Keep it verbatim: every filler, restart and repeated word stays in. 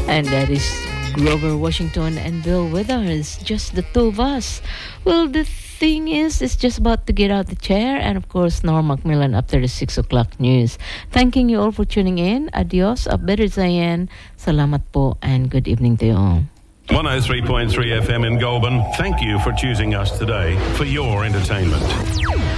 And that is Grover Washington and Bill Withers, just the two of us. Well, the thing is, it's just about to get out the chair, and of course, Norm Macmillan after the six o'clock news. Thanking you all for tuning in. Adios, Abeder Zayen, salamat po, and good evening to you all. one oh three point three F M in Goulburn. Thank you for choosing us today for your entertainment.